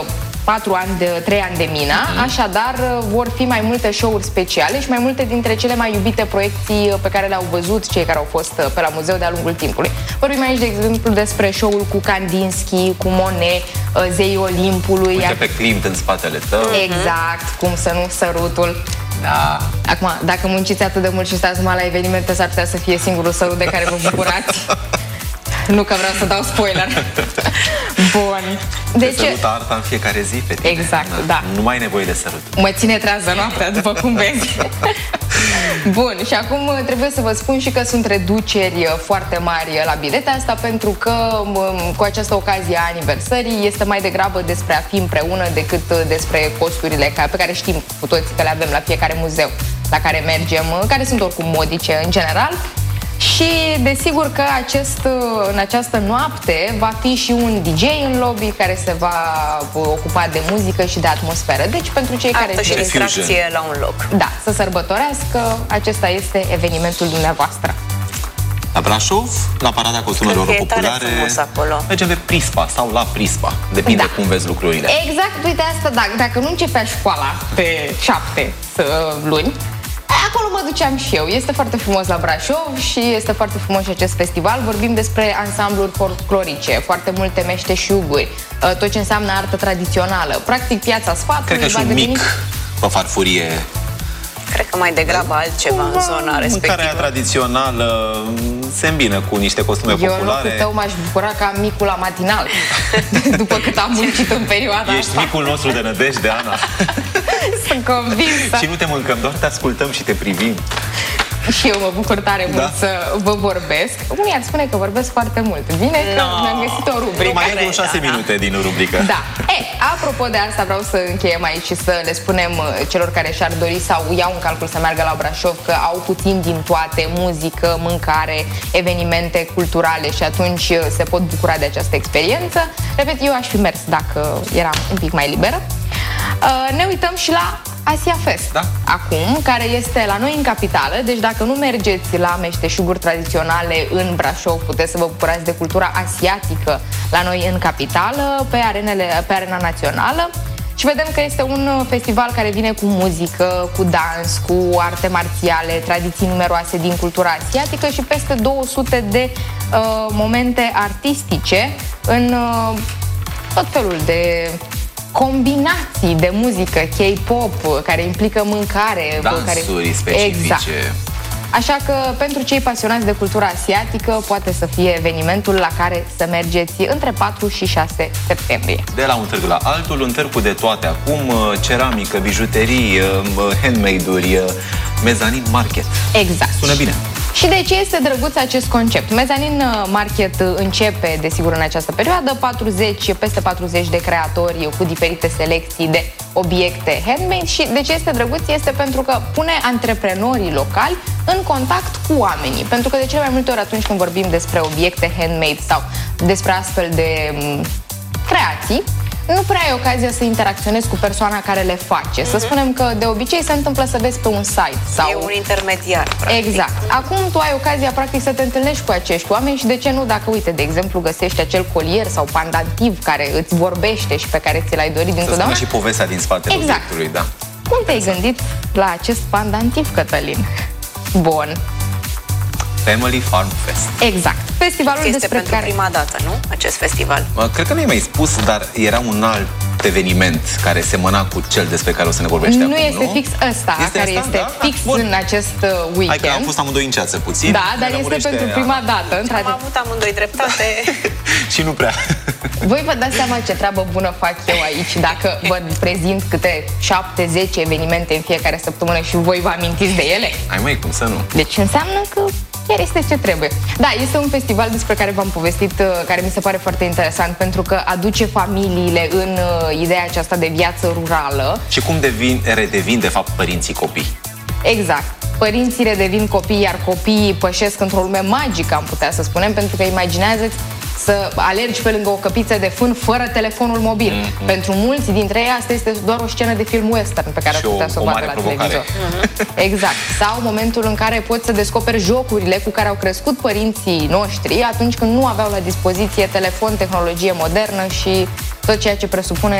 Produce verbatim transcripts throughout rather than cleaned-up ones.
patru ani, de, trei ani de Mina, mm-hmm. așadar vor fi mai multe show-uri speciale și mai multe dintre cele mai iubite proiecții pe care le-au văzut cei care au fost pe la muzeu de-a lungul timpului. Vorbim aici, de exemplu, despre show-ul cu Kandinsky, cu Monet, Zeii Olimpului. Uite pe Klimt în spatele tău. Exact, cum să nu, sărutul. Da. Acum, dacă munciți atât de mult și stați numai la evenimente, s-ar putea să fie singurul sărut de care vă bucurați. Nu că vreau să dau spoiler. Bun. Deci te sărută arta în fiecare zi pe tine. Exact, da. da. Nu mai ai nevoie de sărut. Mă ține trează noaptea, după cum vezi. Bun, și acum trebuie să vă spun și că sunt reduceri foarte mari la bilete. Asta pentru că cu această ocazie a aniversării este mai degrabă despre a fi împreună decât despre costurile pe care știm cu toții că le avem la fiecare muzeu la care mergem, care sunt oricum modice în general. Și desigur că acest, în această noapte va fi și un D J în lobby care se va ocupa de muzică și de atmosferă. Deci pentru cei Artă care... și distracție la un loc. Da, să sărbătorească, acesta este evenimentul dumneavoastră. La Brașov, la Parada Costumelor Populare, mergem pe Prispa sau la Prispa. Depinde da. cum vezi lucrurile. Exact, uite asta, dacă, dacă nu începea școala pe șapte luni, acolo mă duceam și eu. Este foarte frumos la Brașov și este foarte frumos și acest festival. Vorbim despre ansambluri folclorice, foarte multe meșteșuguri, tot ce înseamnă artă tradițională. Practic, Piața Sfatului. Cred că și un deveni... mic pe farfurie. Cred că mai degrabă altceva în zona respectivă. Mâncarea tradițională se îmbină cu niște costume eu populare. Eu în locul tău m-aș bucura ca micul la matinal. După cât am muncit în perioada Ești asta. micul nostru de nădejde, Ana. Sunt convinsă. Și nu te mâncăm, doar te ascultăm și te privim. Și eu mă bucur tare mult da. să vă vorbesc. Unii ar spune că vorbesc foarte mult. Bine că no. mi-am găsit o rubrică. Mai e vreo șase da, minute da. din rubrică. Da. E, apropo de asta, vreau să încheiem aici și să le spunem celor care și-ar dori sau iau în calcul să meargă la Brașov că au puțin din toate, muzică, mâncare, evenimente culturale și atunci se pot bucura de această experiență. Repet, eu aș fi mers dacă eram un pic mai liberă. Uh, ne uităm și la Asia Fest, da. acum, care este la noi în capitală, deci dacă nu mergeți la meșteșuguri tradiționale în Brașov, puteți să vă bucurați de cultura asiatică la noi în capitală, pe, arenele, pe arena națională. Și vedem că este un festival care vine cu muzică, cu dans, cu arte marțiale, tradiții numeroase din cultura asiatică și peste două sute de uh, momente artistice în uh, tot felul de combinații de muzică, K-pop, care implică mâncare. Dansuri care... specifice. Exact. Așa că pentru cei pasionați de cultura asiatică poate să fie evenimentul la care să mergeți între patru și șase septembrie. De la un târg la altul, un târg cu de toate acum, ceramică, bijuterii, handmade-uri, mezzanine market. Exact. Sună bine. Și de ce este drăguț acest concept? Mezzanine Market începe, desigur, în această perioadă, patruzeci, peste patruzeci de creatori cu diferite selecții de obiecte handmade și de ce este drăguț este pentru că pune antreprenorii locali în contact cu oamenii. Pentru că de cele mai multe ori atunci când vorbim despre obiecte handmade sau despre astfel de creații, nu prea ai ocazia să interacționezi cu persoana care le face. Mm-hmm. Să spunem că de obicei se întâmplă să vezi pe un site sau... E un intermediar, practic. Exact. Acum tu ai ocazia, practic, să te întâlnești cu acești oameni și de ce nu, dacă, uite, de exemplu, găsești acel colier sau pandantiv care îți vorbește și pe care ți l-ai dorit dintotdeauna. Să spună și povestea din spatele exact. obiectului, da. Cum te-ai gândit la acest pandantiv, Cătălin? Bun. Family Farm Fest. Exact. Festivalul este despre pentru care... prima dată, nu? Acest festival. Cred că nu i mai spus, dar era un alt eveniment care semăna cu cel despre care o să ne vorbește nu acum, este nu? fix ăsta, este care asta? este da? fix Bun. în acest weekend. Hai că am fost amândoi în ceață puțin. Da, dar este pentru prima dată. Am avut amândoi dreptate. Și nu prea. Voi vă dați seama ce treabă bună fac eu aici dacă vă prezint câte șapte zece evenimente în fiecare săptămână și voi vă amintiți de ele? Hai măi, cum să nu? Deci înseamnă că chiar este ce trebuie. Da, este un festival despre care v-am povestit, care mi se pare foarte interesant pentru că aduce familiile în uh, ideea aceasta de viață rurală. Și cum devin, redevin de fapt părinții copii. Exact. Părinții redevin copii, iar copiii pășesc într-o lume magică, am putea să spunem, pentru că imaginează-ți să alergi pe lângă o căpiță de fân fără telefonul mobil. Mm-hmm. Pentru mulți dintre ei asta este doar o scenă de film western pe care ar putea să o vadă la televizor. Mm-hmm. Exact. Sau momentul în care poți să descoperi jocurile cu care au crescut părinții noștri atunci când nu aveau la dispoziție telefon, tehnologie modernă și tot ceea ce presupune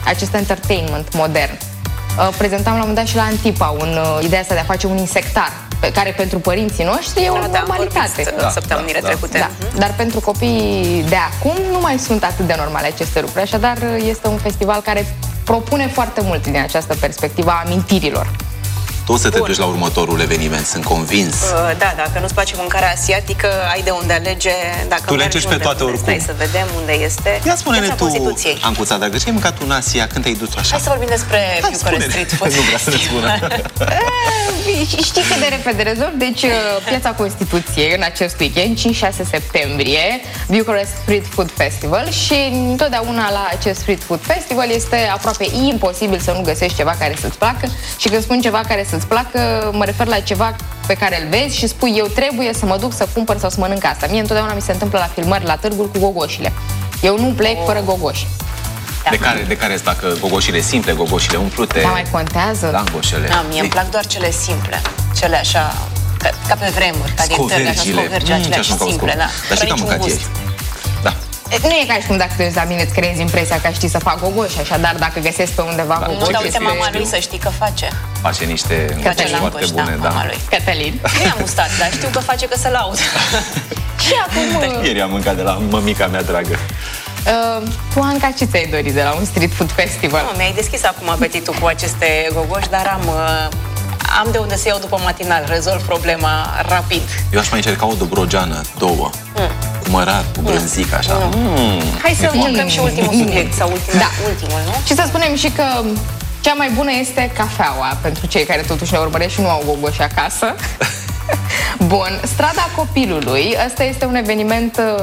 acest entertainment modern. Uh, prezentam la un moment dat și la Antipa un, uh, ideea asta de a face un insectar, pe care pentru părinții noștri e o da, normalitate. Da, săptămânile da, trecute. Da. Da. Dar pentru copiii de acum nu mai sunt atât de normale aceste lucruri. Așadar, este un festival care propune foarte mult din această perspectivă a amintirilor. Tu o să te Bun. duci la următorul eveniment, sunt convins. Uh, da, dacă nu-ți place mâncarea asiatică, ai de unde alege. Dacă tu le încerci pe toate oricum. Stai să vedem unde este. Ia spune-ne tu, Ancuța, dacă ce ai mâncat în Asia când te-ai dus așa? Hai să vorbim despre Bucharest Street Food. Nu vrea să ne spună. Știi cât de repede rezolv? Deci, Piața Constituției în acest weekend, cinci șase septembrie, Bucharest Street Food Festival, și întotdeauna la acest Street Food Festival este aproape imposibil să nu găsești ceva care să-ți placă. Și când spun ceva care să-ți placă, mă refer la ceva pe care îl vezi și spui, eu trebuie să mă duc să cumpăr sau să mănânc asta. Mie întotdeauna mi se întâmplă la filmări la târguri cu gogoșile. Eu nu plec oh. fără gogoși. De care, de care îți placă gogoșile simple, gogoșile umplute? Da, mai contează? Langoșele. Da, mie îmi plac doar cele simple. Cele așa, ca, ca pe vremuri, ca din târg, așa scovergi, acelea și simple, da. Dar știi că am mâncat ieri. Da. Nu e ca și cum dacă te uiți la mine îți creezi impresia că știi să fac gogoși, așadar dacă găsesc pe undeva da, gogoși... Nu, dar uite mama lui să știi că face. Face niște gogoși foarte bune, da. Mama lui. Cătălin. Nu i-am gustat, dar știu că face, că se laudă. Și acum... Ieri am mâncat de la mămica mea dragă. Uh, tu, Anca, ce ți-ai dorit de la un street food festival? Nu, mi-ai deschis acum apetitul cu aceste gogoși, dar am... Uh, am de unde să iau după matinal, rezolv problema rapid. Eu aș mai încerca o dobrogeană, două, mm. cu mărar, cu brânzic, așa. Mm. Mm. Hai să încercăm și ultimul subiect, sau ultimul, da. ultimul, nu? Și să spunem și că cea mai bună este cafeaua, pentru cei care totuși ne urmăresc și nu au gogoși acasă. Bun, Strada Copilului, ăsta este un eveniment uh,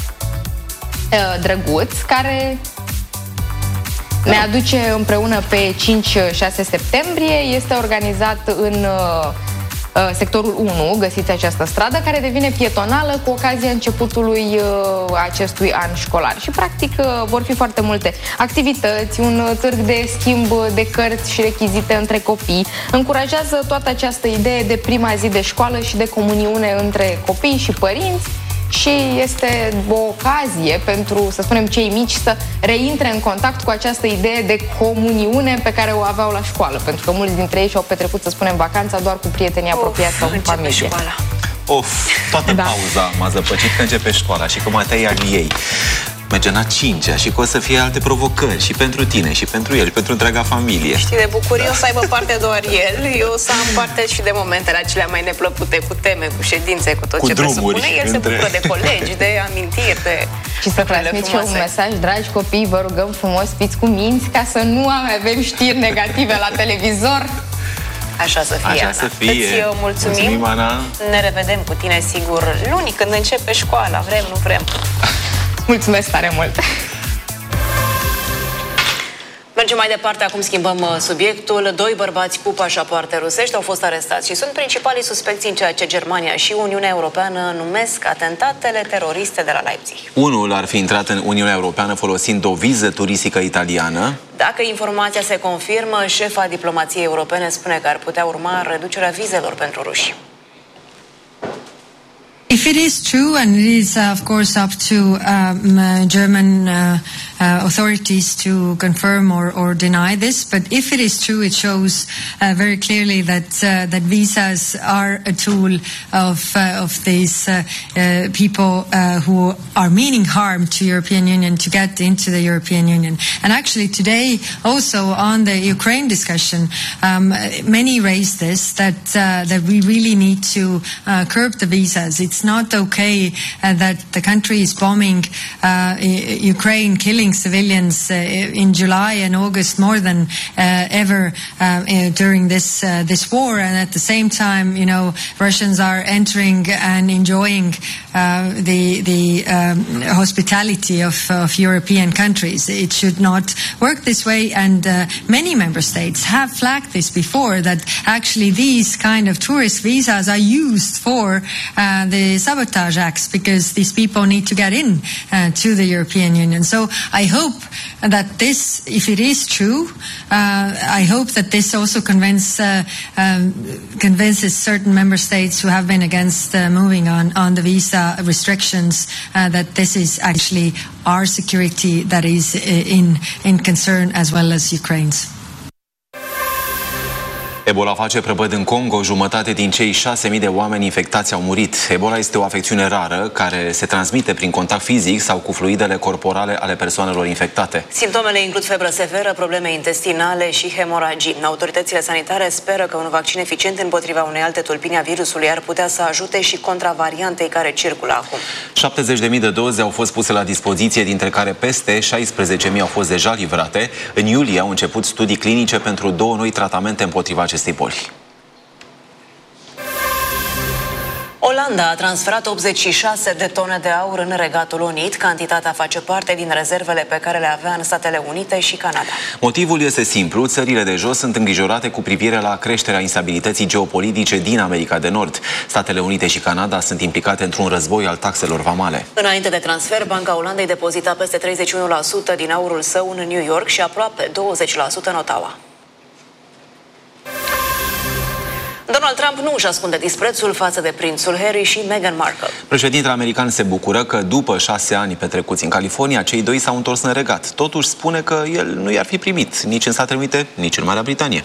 drăguț, care... ne aduce împreună pe cinci șase septembrie. Este organizat în uh, sectorul unu, găsiți această stradă, care devine pietonală cu ocazia începutului uh, acestui an școlar. Și practic uh, vor fi foarte multe activități, un târg de schimb de cărți și rechizite între copii. Încurajează toată această idee de prima zi de școală și de comuniune între copii și părinți. Și este o ocazie pentru, să spunem, cei mici să reintre în contact cu această idee de comuniune pe care o aveau la școală, pentru că mulți dintre ei și-au petrecut, să spunem, vacanța doar cu prietenii apropiați sau cu familie. Of, toată da. pauza m-a zăpăcit că începe școala și că mai tăi al ei. Merge în a cincea și că o să fie alte provocări și pentru tine, și pentru el, și pentru întreaga familie. Știi, de bucurie da. o să aibă parte doar el, eu o să am parte și de momentele acelea mai neplăcute, cu teme, cu ședințe, cu tot cu ce drumuri, presupune. El între... se bucură de colegi, de amintiri, de... Și să transmit și un mesaj, dragi copii, vă rugăm frumos, fiți cu minți ca să nu avem știri negative la televizor. Așa să fie, Așa Ana. să fie. Îți mulțumim. Mulțumim, Ana. Ne revedem cu tine, sigur, luni, când începe școala. Vrem, nu vrem. Mulțumesc tare mult! Mergem mai departe, acum schimbăm subiectul. Doi bărbați cu pașapoarte rusești au fost arestați și sunt principalii suspecți în ceea ce Germania și Uniunea Europeană numesc atentatele teroriste de la Leipzig. Unul ar fi intrat în Uniunea Europeană folosind o viză turistică italiană. Dacă informația se confirmă, șefa diplomației europene spune că ar putea urma reducerea vizelor pentru ruși. If it is true, and it is uh, of course up to um, uh, German uh, uh, authorities to confirm or, or deny this, but if it is true, it shows uh, very clearly that uh, that visas are a tool of uh, of these uh, uh, people uh, who are meaning harm to European Union to get into the European Union. And actually today, also on the Ukraine discussion, um, many raised this, that uh, that we really need to uh, curb the visas. It's not okay uh, that the country is bombing uh, Ukraine, killing civilians uh, in July and August more than uh, ever uh, uh, during this uh, this war, and at the same time, you know, Russians are entering and enjoying uh, the the um, hospitality of, of European countries. It should not work this way, and uh, many member states have flagged this before, that actually these kind of tourist visas are used for uh, the the sabotage acts, because these people need to get in uh, to the European Union. So I hope that this, if it is true, uh, I hope that this also convince, uh, um, convinces certain member states who have been against uh, moving on, on the visa restrictions uh, that this is actually our security that is in, in concern as well as Ukraine's. Ebola face prăpăd în Congo, jumătate din cei șase mii de oameni infectați au murit. Ebola este o afecțiune rară care se transmite prin contact fizic sau cu fluidele corporale ale persoanelor infectate. Simptomele includ febră severă, probleme intestinale și hemoragii. Autoritățile sanitare speră că un vaccin eficient împotriva unei alte tulpini a virusului ar putea să ajute și contra variantei care circulă acum. șaptezeci de mii de doze au fost puse la dispoziție, dintre care peste șaisprezece mii au fost deja livrate. În iulie au început studii clinice pentru două noi tratamente împotriva acestei boli. Olanda a transferat optzeci și șase de tone de aur în Regatul Unit. Cantitatea face parte din rezervele pe care le avea în Statele Unite și Canada. Motivul este simplu. Țările de jos sunt îngrijorate cu privire la creșterea instabilității geopolitice din America de Nord. Statele Unite și Canada sunt implicate într-un război al taxelor vamale. Înainte de transfer, Banca Olandei depozita peste treizeci și unu la sută din aurul său în New York și aproape douăzeci la sută în Ottawa. Donald Trump nu își ascunde disprețul față de prințul Harry și Meghan Markle. Președintele american se bucură că după șase ani petrecuți în California, cei doi s-au întors în Regat. Totuși spune că el nu i-ar fi primit nici în Statele Unite, nici în Marea Britanie.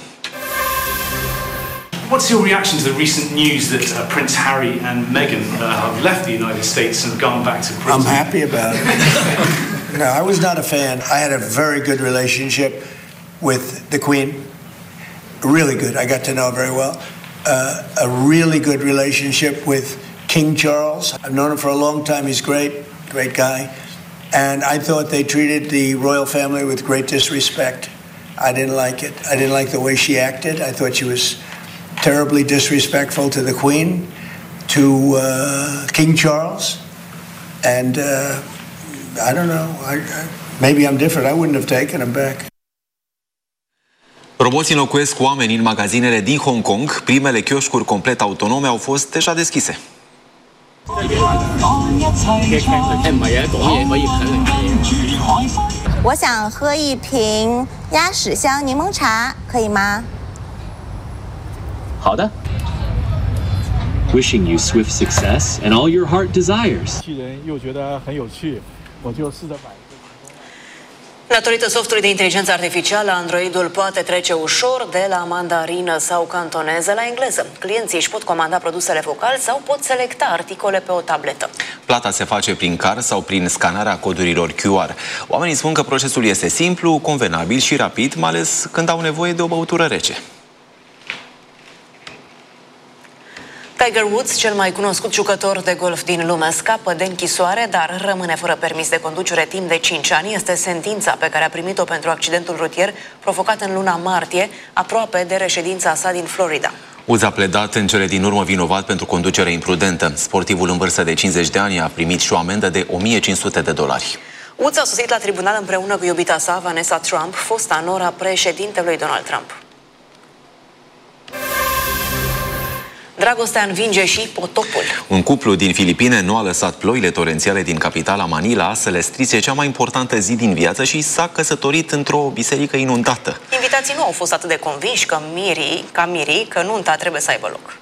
What's your reaction to the recent news that uh, Prince Harry and Meghan uh, have left the United States and gone back to Britain? I'm happy about it. No, I was not a fan. I had a very good relationship with the Queen. Really good. I got to know her very well. Uh, a really good relationship with King Charles. I've known him for a long time. He's great, great guy. And I thought they treated the royal family with great disrespect. I didn't like it. I didn't like the way she acted. I thought she was terribly disrespectful to the Queen, to uh, King Charles. And uh, I don't know. I, I, maybe I'm different. I wouldn't have taken him back. Roboții înlocuiesc oameni în magazinele din Hong Kong. Primele chioșcuri complet autonome au fost deja deschise. 我想喝一瓶鸭屎香柠檬茶，可以吗？ 好的。Wishing you swift success and all your heart desires. 人又觉得很有趣，我就试着买。 Datorită softului de inteligență artificială, Androidul poate trece ușor de la mandarină sau cantoneză la engleză. Clienții își pot comanda produsele vocali sau pot selecta articole pe o tabletă. Plata se face prin card sau prin scanarea codurilor Q R. Oamenii spun că procesul este simplu, convenabil și rapid, mai ales când au nevoie de o băutură rece. Tiger Woods, cel mai cunoscut jucător de golf din lume, scapă de închisoare, dar rămâne fără permis de conducere timp de cinci ani. Este sentința pe care a primit-o pentru accidentul rutier provocat în luna martie, aproape de reședința sa din Florida. Woods a pledat în cele din urmă vinovat pentru conducere imprudentă. Sportivul în vârstă de cincizeci de ani a primit și o amendă de o mie cinci sute de dolari. Woods a sosit la tribunal împreună cu iubita sa, Vanessa Trump, fosta nora președintelui Donald Trump. Dragostea învinge și potopul. Un cuplu din Filipine nu a lăsat ploile torențiale din capitala Manila să le strice cea mai importantă zi din viață și s-a căsătorit într-o biserică inundată. Invitații nu au fost atât de convinși că mirii, ca mirii că nunta trebuie să aibă loc.